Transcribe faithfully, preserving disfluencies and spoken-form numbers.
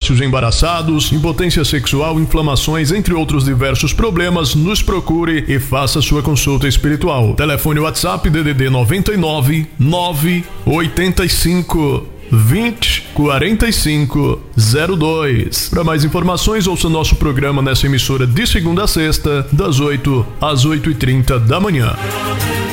negócios embaraçados, impotência sexual, inflamações, entre outros diversos problemas, nos procure e faça sua consulta espiritual. Telefone WhatsApp D D D noventa e nove, nove oitenta e cinco, vinte, quarenta e cinco, zero dois. Para mais informações, ouça nosso programa nessa emissora de segunda a sexta, das oito às oito e trinta da manhã.